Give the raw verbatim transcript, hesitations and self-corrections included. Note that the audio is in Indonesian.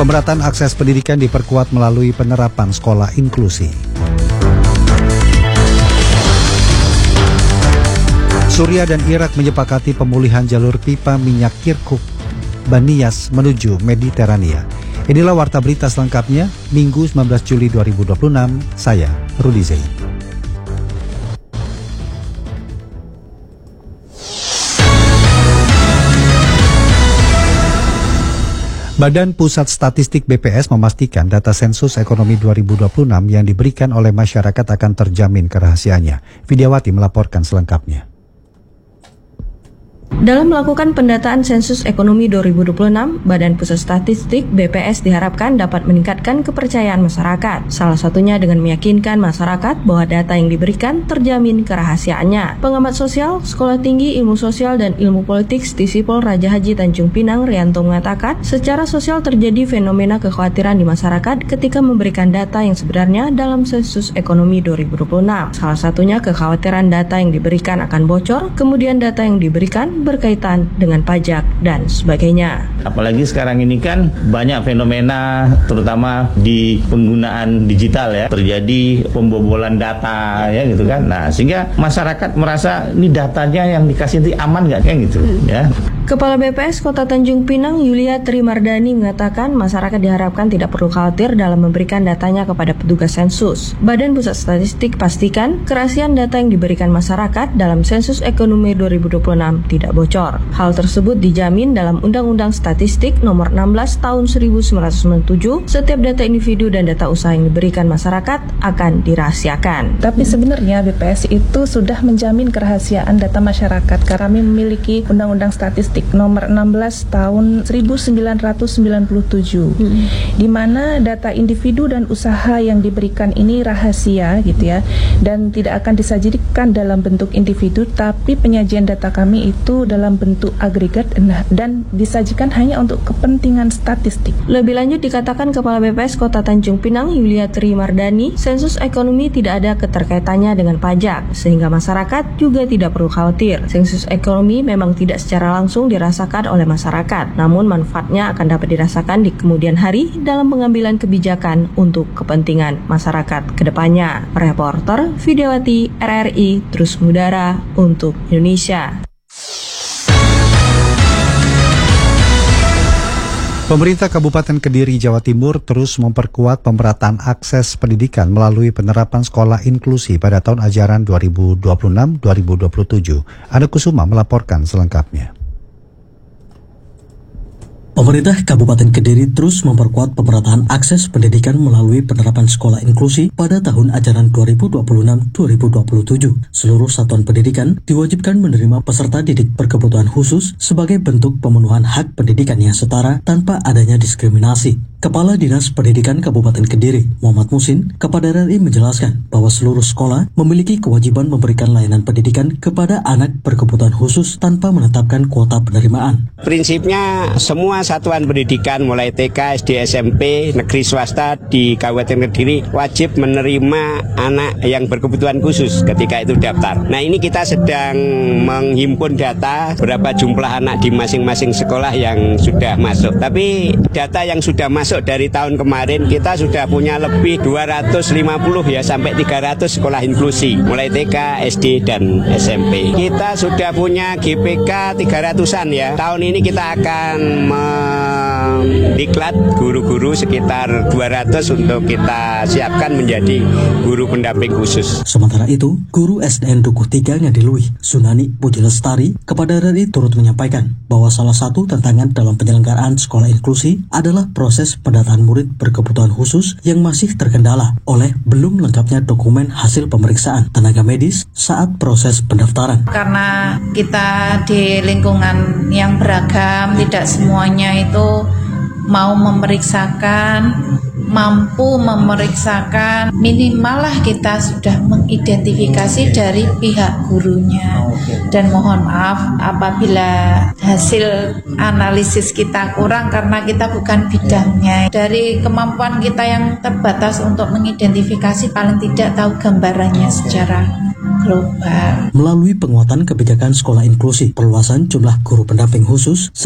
Pemerataan akses pendidikan diperkuat melalui penerapan sekolah inklusi. Suriah dan Irak menyepakati pemulihan jalur pipa minyak Kirkuk Banias menuju Mediterania. Inilah warta berita selengkapnya Minggu sembilan belas Juli dua ribu dua puluh enam. Saya Rudi Zain. Badan Pusat Statistik B P S memastikan data sensus ekonomi dua ribu dua puluh enam yang diberikan oleh masyarakat akan terjamin kerahasiaannya. Widiawati melaporkan selengkapnya. Dalam melakukan pendataan sensus ekonomi dua ribu dua puluh enam, Badan Pusat Statistik B P S diharapkan dapat meningkatkan kepercayaan masyarakat. Salah satunya dengan meyakinkan masyarakat bahwa data yang diberikan terjamin kerahasiaannya. Pengamat sosial, Sekolah Tinggi Ilmu Sosial dan Ilmu Politik Stisipol Raja Haji Tanjung Pinang, Rianto mengatakan, secara sosial terjadi fenomena kekhawatiran di masyarakat ketika memberikan data yang sebenarnya dalam sensus ekonomi dua ribu dua puluh enam. Salah satunya kekhawatiran data yang diberikan akan bocor, kemudian data yang diberikan berkaitan dengan pajak dan sebagainya. Apalagi sekarang ini kan banyak fenomena terutama di penggunaan digital ya, terjadi pembobolan data ya gitu kan. Nah, sehingga masyarakat merasa ini datanya yang dikasih itu aman nggak kayak gitu ya. Kepala B P S Kota Tanjung Pinang Yulia Trimardani mengatakan masyarakat diharapkan tidak perlu khawatir dalam memberikan datanya kepada petugas sensus. Badan Pusat Statistik pastikan kerahasiaan data yang diberikan masyarakat dalam sensus ekonomi dua ribu dua puluh enam tidak bocor. Hal tersebut dijamin dalam Undang-Undang Statistik Nomor enam belas Tahun seribu sembilan ratus sembilan puluh tujuh. Setiap data individu dan data usaha yang diberikan masyarakat akan dirahasiakan. Tapi sebenarnya B P S itu sudah menjamin kerahasiaan data masyarakat karena kami memiliki Undang-Undang Statistik Nomor enam belas Tahun seribu sembilan ratus sembilan puluh tujuh, hmm. di mana data individu dan usaha yang diberikan ini rahasia gitu ya, dan tidak akan disajikan dalam bentuk individu, tapi penyajian data kami itu dalam bentuk agregat dan disajikan hanya untuk kepentingan statistik. Lebih lanjut dikatakan Kepala B P S Kota Tanjung Pinang Yulia Trimardani, sensus ekonomi tidak ada keterkaitannya dengan pajak, sehingga masyarakat juga tidak perlu khawatir. Sensus ekonomi memang tidak secara langsung dirasakan oleh masyarakat, namun manfaatnya akan dapat dirasakan di kemudian hari dalam pengambilan kebijakan untuk kepentingan masyarakat kedepannya. Reporter Widiawati R R I terus mengudara untuk Indonesia. Pemerintah Kabupaten Kediri, Jawa Timur terus memperkuat pemerataan akses pendidikan melalui penerapan sekolah inklusi pada tahun ajaran dua ribu dua puluh enam dua ribu dua puluh tujuh. Ana Kusuma melaporkan selengkapnya. Pemerintah Kabupaten Kediri terus memperkuat pemerataan akses pendidikan melalui penerapan sekolah inklusi pada tahun ajaran dua ribu dua puluh enam dua ribu dua puluh tujuh. Seluruh satuan pendidikan diwajibkan menerima peserta didik berkebutuhan khusus sebagai bentuk pemenuhan hak pendidikan yang setara tanpa adanya diskriminasi. Kepala Dinas Pendidikan Kabupaten Kediri, Muhammad Musin, kepada R R I menjelaskan bahwa seluruh sekolah memiliki kewajiban memberikan layanan pendidikan kepada anak berkebutuhan khusus tanpa menetapkan kuota penerimaan. Prinsipnya semua satuan pendidikan mulai T K, S D, S M P, negeri swasta di Kabupaten Kediri wajib menerima anak yang berkebutuhan khusus ketika itu daftar. Nah, ini kita sedang menghimpun data berapa jumlah anak di masing-masing sekolah yang sudah masuk. Tapi data yang sudah masuk dari tahun kemarin kita sudah punya lebih dua ratus lima puluh ya sampai tiga ratus sekolah inklusi mulai T K, S D dan S M P. Kita sudah punya G P K tiga ratusan ya. Tahun ini kita akan mendiklat guru-guru sekitar dua ratus untuk kita siapkan menjadi guru pendamping khusus. Sementara itu, guru S D N Dukuh tiga Ngadiluih, Sunani Puji Lestari, kepada R R I turut menyampaikan bahwa salah satu tantangan dalam penyelenggaraan sekolah inklusi adalah proses pendataan murid berkebutuhan khusus yang masih terkendala oleh belum lengkapnya dokumen hasil pemeriksaan tenaga medis saat proses pendaftaran. Karena kita di lingkungan yang beragam, tidak semuanya itu mau memeriksakan, mampu memeriksakan, minimal lah kita sudah mengidentifikasi dari pihak gurunya. Dan mohon maaf apabila hasil analisis kita kurang karena kita bukan bidangnya. Dari kemampuan kita yang terbatas untuk mengidentifikasi, paling tidak tahu gambarannya secara global. Melalui penguatan kebijakan sekolah inklusi, perluasan jumlah guru pendamping khusus,